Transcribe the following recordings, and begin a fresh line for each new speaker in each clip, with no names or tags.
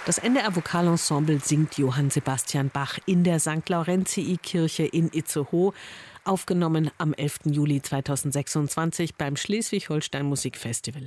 Das NDR-Vokalensemble singt Johann Sebastian Bach in der St. Laurentii-Kirche in Itzehoe, aufgenommen am 11. Juli 2026 beim Schleswig-Holstein Musikfestival.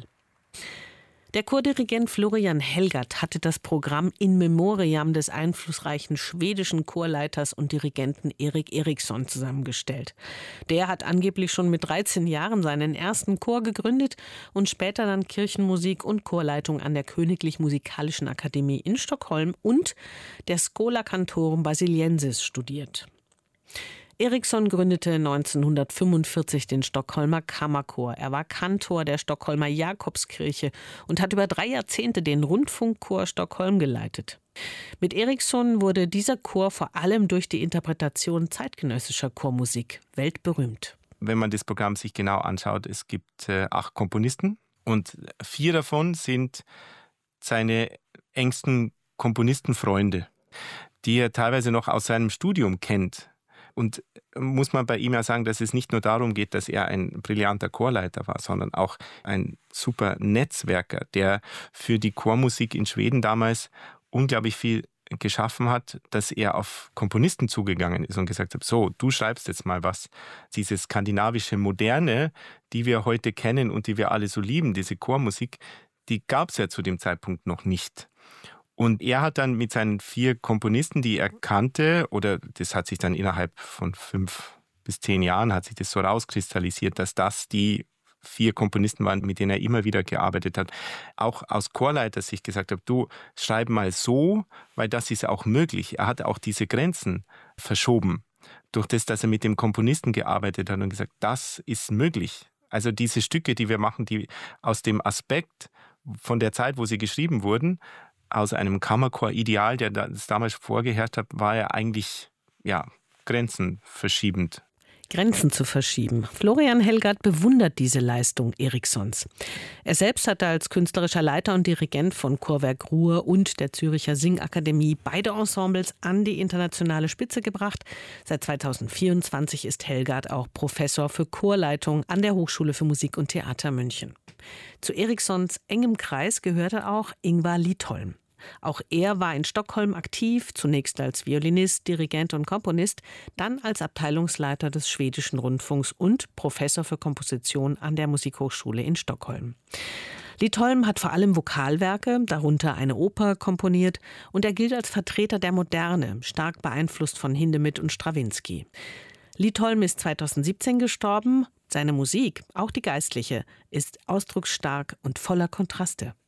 Der Chordirigent Florian Helgert hatte das Programm In Memoriam des einflussreichen schwedischen Chorleiters und Dirigenten Erik Eriksson zusammengestellt. Der hat angeblich schon mit 13 Jahren seinen ersten Chor gegründet und später dann Kirchenmusik und Chorleitung an der Königlich Musikalischen Akademie in Stockholm und der Schola Cantorum Basiliensis studiert. Eriksson gründete 1945 den Stockholmer Kammerchor. Er war Kantor der Stockholmer Jakobskirche und hat über 3 Jahrzehnte den Rundfunkchor Stockholm geleitet. Mit Eriksson wurde dieser Chor vor allem durch die Interpretation zeitgenössischer Chormusik weltberühmt.
Wenn man das Programm sich genau anschaut, es gibt 8 Komponisten und 4 davon sind seine engsten Komponistenfreunde, die er teilweise noch aus seinem Studium kennt. Und muss man bei ihm ja sagen, dass es nicht nur darum geht, dass er ein brillanter Chorleiter war, sondern auch ein super Netzwerker, der für die Chormusik in Schweden damals unglaublich viel geschaffen hat, dass er auf Komponisten zugegangen ist und gesagt hat, so, du schreibst jetzt mal was. Diese skandinavische Moderne, die wir heute kennen und die wir alle so lieben, diese Chormusik, die gab es ja zu dem Zeitpunkt noch nicht. Und er hat dann mit seinen 4 Komponisten, die er kannte, oder das hat sich dann innerhalb von 5 bis 10 Jahren hat sich das so rauskristallisiert, dass das die 4 Komponisten waren, mit denen er immer wieder gearbeitet hat, auch aus Chorleitersicht gesagt hat, du schreib mal so, weil das ist auch möglich. Er hat auch diese Grenzen verschoben, durch das, dass er mit dem Komponisten gearbeitet hat und gesagt, das ist möglich. Also diese Stücke, die wir machen, die aus dem Aspekt von der Zeit, wo sie geschrieben wurden, aus einem Kammerchor-Ideal, der das damals vorgeherrscht hat, war er eigentlich grenzenverschiebend.
Grenzen zu verschieben. Florian Helgert bewundert diese Leistung Erikssons. Er selbst hatte als künstlerischer Leiter und Dirigent von Chorwerk Ruhr und der Zürcher Singakademie beide Ensembles an die internationale Spitze gebracht. Seit 2024 ist Helgert auch Professor für Chorleitung an der Hochschule für Musik und Theater München. Zu Erikssons engem Kreis gehörte auch Ingvar Liedholm. Auch er war in Stockholm aktiv, zunächst als Violinist, Dirigent und Komponist, dann als Abteilungsleiter des schwedischen Rundfunks und Professor für Komposition an der Musikhochschule in Stockholm. Liedholm hat vor allem Vokalwerke, darunter eine Oper, komponiert und er gilt als Vertreter der Moderne, stark beeinflusst von Hindemith und Strawinsky. Liedholm ist 2017 gestorben. Seine Musik, auch die geistliche, ist ausdrucksstark und voller Kontraste.